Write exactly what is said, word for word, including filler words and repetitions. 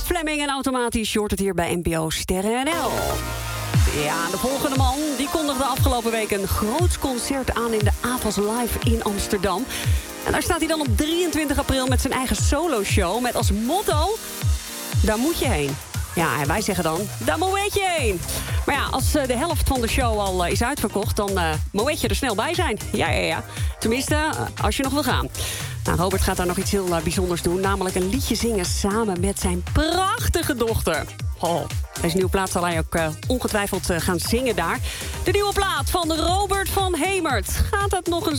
Fleming en automatisch short het hier bij N P O Sterren N L. Ja, de volgende man die kondigde afgelopen week een groot concert aan in de A V A S Live in Amsterdam. En daar staat hij dan op drieëntwintig april met zijn eigen soloshow met als motto: daar moet je heen. Ja, en wij zeggen dan, daar moet je heen. Maar ja, als de helft van de show al is uitverkocht, dan uh, moet je er snel bij zijn. Ja, ja, ja. Tenminste, uh, als je nog wil gaan. Nou, Robert gaat daar nog iets heel uh, bijzonders doen. Namelijk een liedje zingen samen met zijn prachtige dochter. Oh, deze nieuwe plaat zal hij ook uh, ongetwijfeld uh, gaan zingen daar. De nieuwe plaat van Robert van Hemert. Gaat dat nog een